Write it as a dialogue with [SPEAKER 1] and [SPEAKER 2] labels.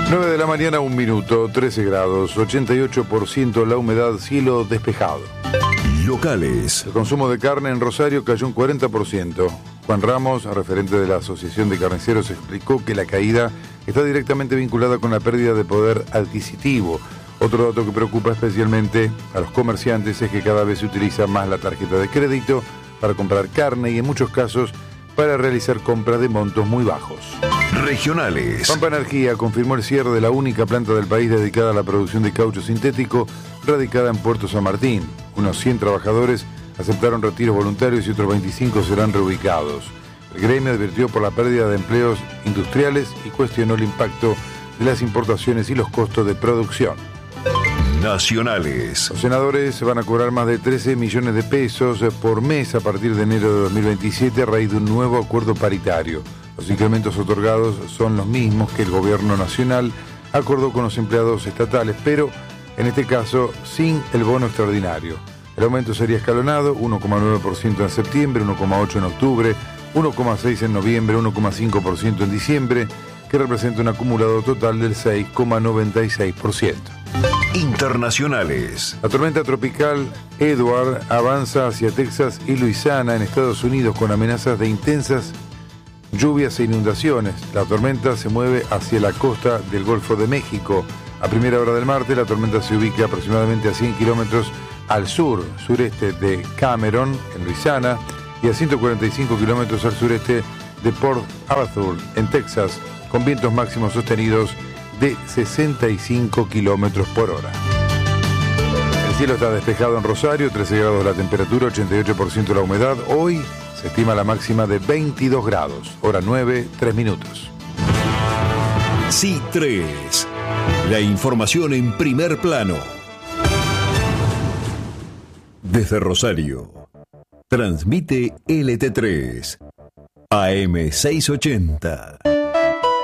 [SPEAKER 1] 9 de la mañana, 1 minuto, 13 grados, 88% la humedad, cielo despejado.
[SPEAKER 2] Locales.
[SPEAKER 1] El consumo de carne en Rosario cayó un 40%. Juan Ramos, referente de la Asociación de Carniceros, explicó que la caída está directamente vinculada con la pérdida de poder adquisitivo. Otro dato que preocupa especialmente a los comerciantes es que cada vez se utiliza más la tarjeta de crédito para comprar carne y en muchos casos para realizar compras de montos muy bajos.
[SPEAKER 2] Regionales.
[SPEAKER 1] Pampa Energía confirmó el cierre de la única planta del país dedicada a la producción de caucho sintético, radicada en Puerto San Martín. Unos 100 trabajadores aceptaron retiros voluntarios y otros 25 serán reubicados. El gremio advirtió por la pérdida de empleos industriales y cuestionó el impacto de las importaciones y los costos de producción.
[SPEAKER 2] Nacionales.
[SPEAKER 1] Los senadores van a cobrar más de 13 millones de pesos por mes a partir de enero de 2027 a raíz de un nuevo acuerdo paritario. Los incrementos otorgados son los mismos que el gobierno nacional acordó con los empleados estatales, pero en este caso sin el bono extraordinario. El aumento sería escalonado, 1,9% en septiembre, 1,8% en octubre, 1,6% en noviembre, 1,5% en diciembre, que representa un acumulado total del 6,96%.
[SPEAKER 2] Internacionales.
[SPEAKER 1] La tormenta tropical Edward avanza hacia Texas y Luisiana en Estados Unidos con amenazas de intensas lluvias e inundaciones. La tormenta se mueve hacia la costa del Golfo de México. A primera hora del martes, la tormenta se ubica aproximadamente a 100 kilómetros al sureste de Cameron, en Luisiana, y a 145 kilómetros al sureste de Port Arthur, en Texas, con vientos máximos sostenidos de 65 kilómetros por hora. El cielo está despejado en Rosario, 13 grados la temperatura, 88% la humedad. Hoy se estima la máxima de 22 grados, hora 9, 3 minutos.
[SPEAKER 2] Sí 3. La información en primer plano. Desde Rosario. Transmite LT3. AM 680.